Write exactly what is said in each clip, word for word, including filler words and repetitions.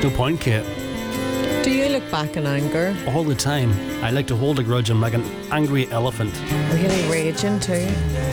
no point, Kate. Do you look back in anger? All the time. I like to hold a grudge. I'm like an angry elephant. Really raging too?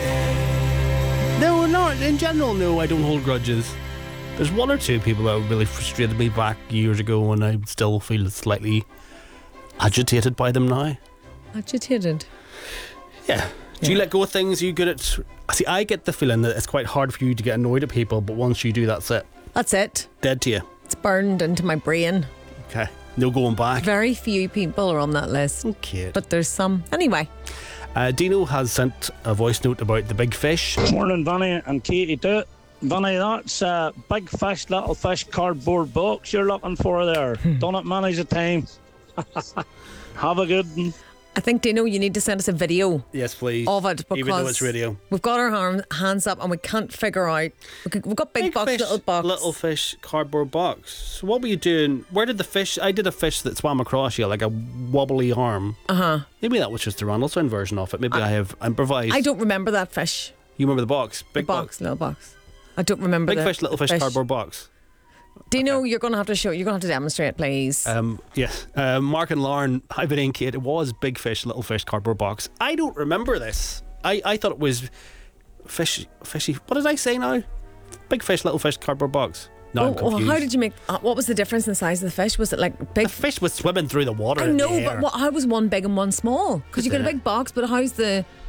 No, no, in general, no, I don't hold grudges. There's one or two people that really frustrated me back years ago, and I still feel slightly agitated by them now. Agitated? Yeah. Do you let go of things? Are you good at... See, I get the feeling that it's quite hard for you to get annoyed at people, but once you do, that's it. That's it. Dead to you. It's burned into my brain. Okay. No going back. Very few people are on that list. Okay. But there's some. Anyway. Uh, Dino has sent a voice note about the big fish. Morning, Vinny and Katie too. Vinny, that's a big fish, little fish cardboard box you're looking for there. Done it many's a time. Have a good one. I think, Dino, you need to send us a video. Yes, please. Of it, because even though it's radio. We've got our arm, hands up and we can't figure out. We've got big, big box, fish, little box. Little fish, cardboard box. So what were you doing? Where did the fish... I did a fish that swam across you, like a wobbly arm. Uh-huh. Maybe that was just the Randallstown version of it. Maybe I, I have improvised. I don't remember that fish. You remember the box? Big the box, box, little box. I don't remember big the fish, little fish, fish. cardboard box. Dino, okay. You're going to have to show. You're going to have to demonstrate, please. Um, yes. Uh, Mark and Lauren, I've been in, Kate. It was big fish, little fish, cardboard box. I don't remember this. I, I thought it was fish, fishy. What did I say now? Big fish, little fish, cardboard box. No, oh, I'm confused. Well, how did you make? Uh, what was the difference in the size of the fish? Was it like big? The fish was swimming through the water. I know, but what, how was one big and one small? Because you got a big box, but how's the